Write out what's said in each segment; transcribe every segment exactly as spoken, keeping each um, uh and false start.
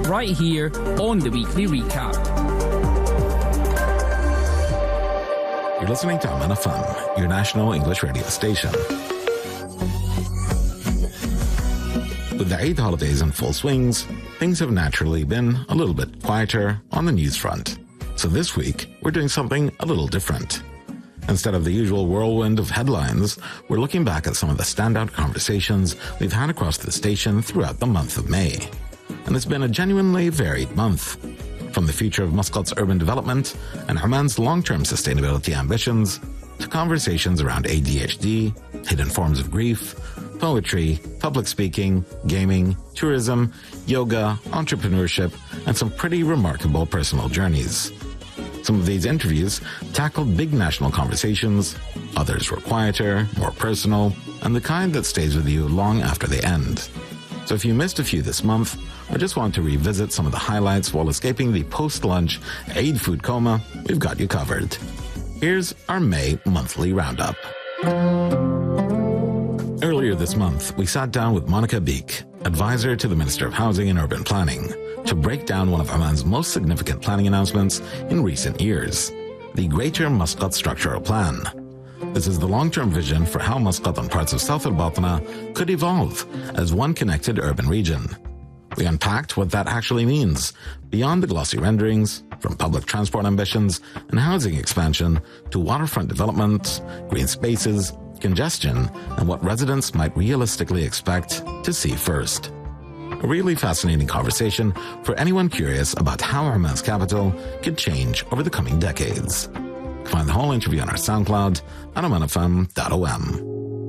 right here on the Weekly Recap. You're listening to Aman F M, your national English radio station. With the Eid holidays in full swings, things have naturally been a little bit quieter on the news front. So this week, we're doing something a little different. Instead of the usual whirlwind of headlines, we're looking back at some of the standout conversations we've had across the station throughout the month of May. And it's been a genuinely varied month. From the future of Muscat's urban development and Oman's long-term sustainability ambitions, to conversations around A D H D, hidden forms of grief, poetry, public speaking, gaming, tourism, yoga, entrepreneurship, and some pretty remarkable personal journeys. Some of these interviews tackled big national conversations, others were quieter, more personal, and the kind that stays with you long after they end. So if you missed a few this month, or just want to revisit some of the highlights while escaping the post-lunch Eid food coma, we've got you covered. Here's our May monthly roundup. Earlier this month, we sat down with Monica Beek, advisor to the Minister of Housing and Urban Planning, to break down one of Oman's most significant planning announcements in recent years, the Greater Muscat Structural Plan. This is the long-term vision for how Muscat and parts of South Al Batna could evolve as one connected urban region. We unpacked what that actually means, beyond the glossy renderings, from public transport ambitions and housing expansion to waterfront development, green spaces, congestion, and what residents might realistically expect to see first. A really fascinating conversation for anyone curious about how Oman's capital could change over the coming decades. Find the whole interview on our SoundCloud at oman f m dot o m.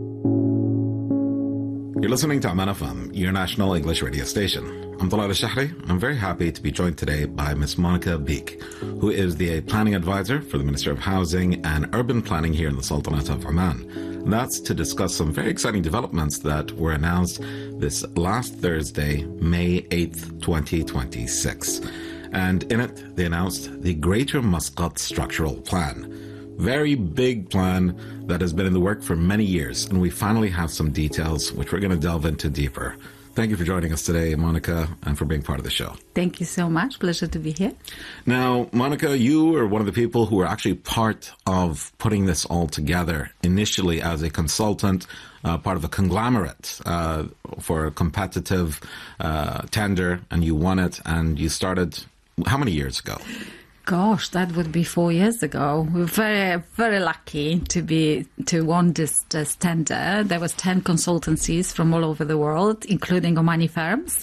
You're listening to Aman F M, your national English radio station. I'm Talal Al-Shahri. I'm very happy to be joined today by Miss Monica Beek, who is the planning advisor for the Minister of Housing and Urban Planning here in the Sultanate of Oman. And that's to discuss some very exciting developments that were announced this last Thursday, May eighth, twenty twenty-six. And in it, they announced the Greater Muscat Structural Plan. Very big plan that has been in the work for many years, and we finally have some details which we're going to delve into deeper. Thank you for joining us today, Monica, and for being part of the show. Thank you so much. Pleasure to be here. Now, Monica, you are one of the people who were actually part of putting this all together, initially as a consultant, uh, part of a conglomerate uh, for a competitive uh, tender, and you won it, and you started how many years ago? Gosh, that would be four years ago. We were very, very lucky to be to won this, this tender. There was ten consultancies from all over the world, including Omani firms.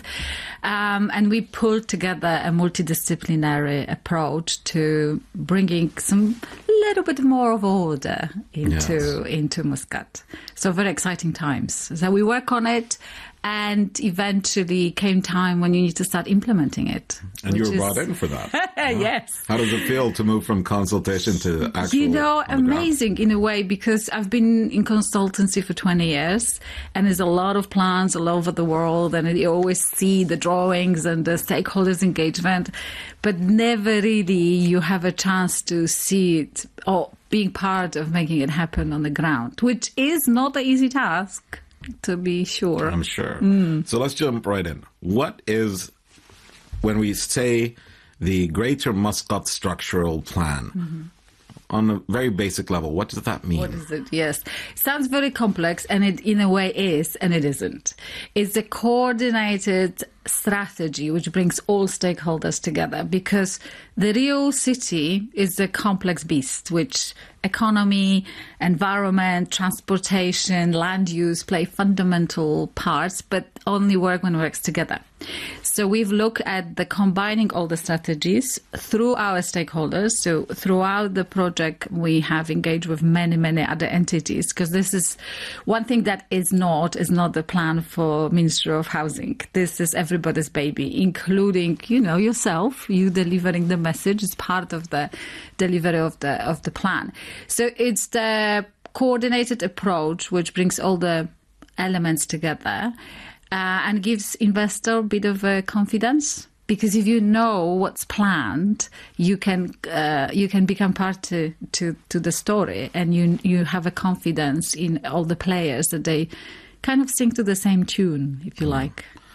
Um, and we pulled together a multidisciplinary approach to bringing some little bit more of order into, yes. into Muscat. So very exciting times. So we work on it. And eventually came time when you need to start implementing it. And you were is... brought in for that. Yes. How does it feel to move from consultation to actual? You know, amazing in a way, because I've been in consultancy for twenty years, and there's a lot of plans all over the world, and you always see the drawings and the stakeholders' engagement, but never really you have a chance to see it or being part of making it happen on the ground, which is not an easy task. To be sure. I'm sure. Mm. So let's jump right in. What is, when we say the Greater Muscat Structural Plan, mm-hmm. on a very basic level, what does that mean? What is it? Yes. It sounds very complex, and it in a way is, and it isn't. It's a coordinated strategy which brings all stakeholders together, because the real city is a complex beast which economy, environment, transportation, land use play fundamental parts, but only work when it works together. So we've looked at the combining all the strategies through our stakeholders. So throughout the project, we have engaged with many, many other entities, because this is one thing that is not, is not the plan for Ministry of Housing. This is everybody's baby, including, you know, yourself. You delivering the message is part of the delivery of the of the plan. So it's the coordinated approach which brings all the elements together uh, and gives investor a bit of a confidence. Because if you know what's planned, you can uh, you can become part to, to, to the story, and you you have a confidence in all the players that they kind of sing to the same tune, if you like.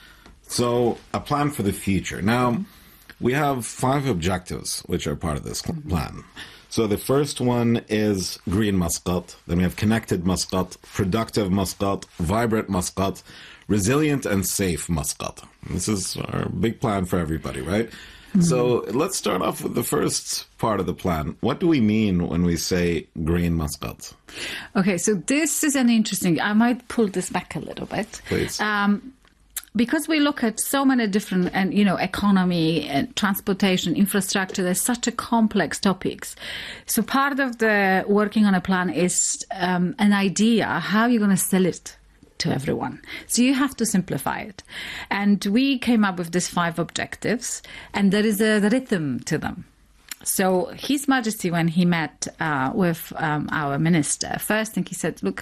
So, a plan for the future. Now, we have five objectives which are part of this plan. So the first one is green Muscat. Then we have connected Muscat, productive Muscat, vibrant Muscat, resilient and safe Muscat. This is our big plan for everybody, right? Mm-hmm. So let's start off with the first part of the plan. What do we mean when we say green Muscat? Okay, so this is an interesting... I might pull this back a little bit. Please. Um, Because we look at so many different, and you know, economy and transportation, infrastructure, there's such a complex topics. So part of the working on a plan is um, an idea how you're going to sell it to everyone. So you have to simplify it. And we came up with these five objectives, and there is a rhythm to them. So His Majesty, when he met uh, with um, our minister, first thing he said, look,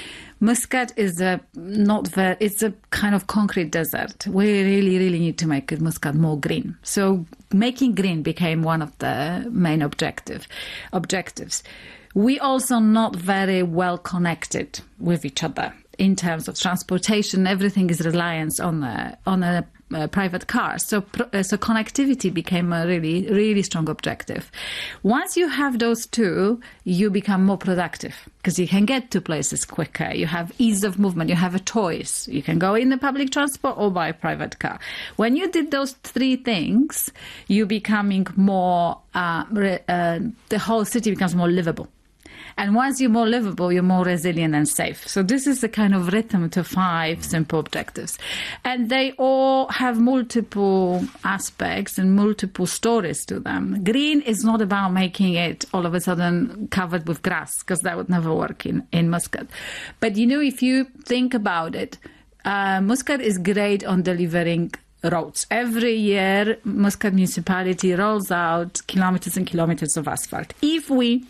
Muscat is a not very, it's a kind of concrete desert. We really, really need to make Muscat more green. So making green became one of the main objective objectives. We also not very well connected with each other in terms of transportation. Everything is reliant on a, on a, a private car. So, so connectivity became a really, really strong objective. Once you have those two, you become more productive because you can get to places quicker. You have ease of movement. You have a choice. You can go in the public transport or by a private car. When you did those three things, you becoming more, uh, uh, the whole city becomes more livable. And once you're more livable, you're more resilient and safe. So this is the kind of rhythm to five simple objectives. And they all have multiple aspects and multiple stories to them. Green is not about making it all of a sudden covered with grass, because that would never work in, in Muscat. But, you know, if you think about it, uh, Muscat is great on delivering roads. Every year, Muscat municipality rolls out kilometers and kilometers of asphalt. If we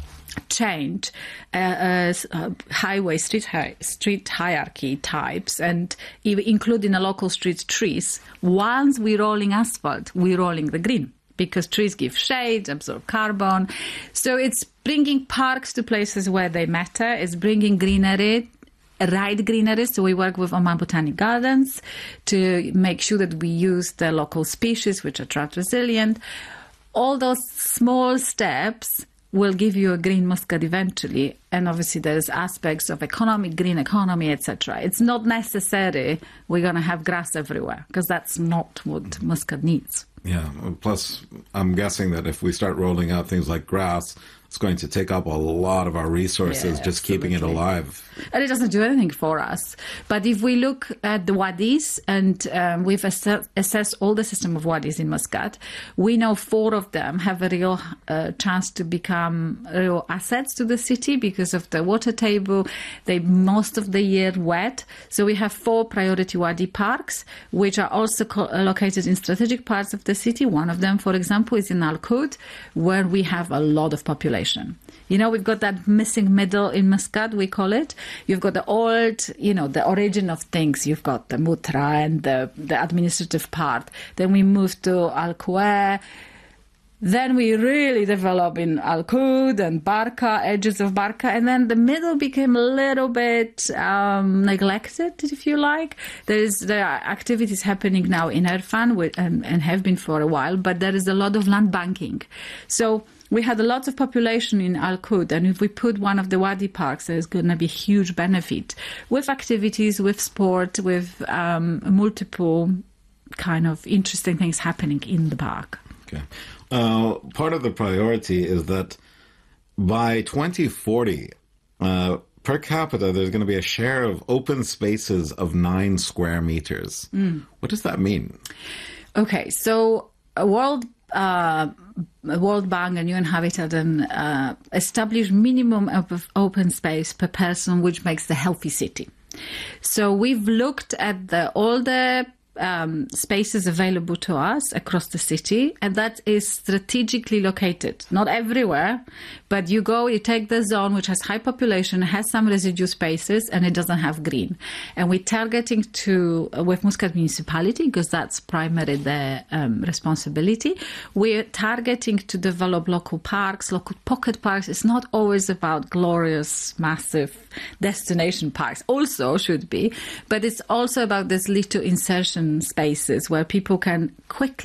change uh, uh, uh, highway street hi- street hierarchy types and even including the local street trees, once we're rolling asphalt, we're rolling the green, because trees give shade, absorb carbon. So it's bringing parks to places where they matter. It's bringing greenery, right greenery. So we work with Oman Botanic Gardens to make sure that we use the local species, which are drought resilient. All those small steps will give you a green Muscat eventually. And obviously there's aspects of economic, green economy, et cetera. It's not necessary we're going to have grass everywhere, because that's not what Muscat needs. Yeah, plus I'm guessing that if we start rolling out things like grass, it's going to take up a lot of our resources, Yeah, just absolutely. keeping it alive. And it doesn't do anything for us. But if we look at the wadis, and um, we've ass- assessed all the system of wadis in Muscat, we know four of them have a real uh, chance to become real assets to the city because of the water table. They most of the year wet. So we have four priority wadi parks, which are also co- located in strategic parts of the city. One of them, for example, is in Al Qud, where we have a lot of population. You know, we've got that missing middle in Muscat, we call it. You've got the old, you know, the origin of things. You've got the Mutra and the, the administrative part. Then we moved to Al Quer. Then we really develop in Al Qud and Barka, edges of Barka. And then the middle became a little bit um, neglected, if you like. There is there are activities happening now in Irfan with, and, and have been for a while, but there is a lot of land banking. So we had a lot of population in Al Qud, and if we put one of the wadi parks, there's going to be huge benefit with activities, with sport, with um, multiple kind of interesting things happening in the park. Okay. Uh, part of the priority is that by twenty forty, uh, per capita, there's going to be a share of open spaces of nine square meters. Mm. What does that mean? Okay, so a World uh, World Bank and U N Habitat and uh, establish minimum of open space per person, which makes the healthy city. So we've looked at the all the Um, spaces available to us across the city, and that is strategically located. Not everywhere, but you go, you take the zone which has high population, has some residual spaces, and it doesn't have green. And we're targeting to, uh, with Muscat municipality, because that's primarily their um, responsibility, we're targeting to develop local parks, local pocket parks. It's not always about glorious, massive destination parks. Also should be, but it's also about this little insertion common spaces where people can quickly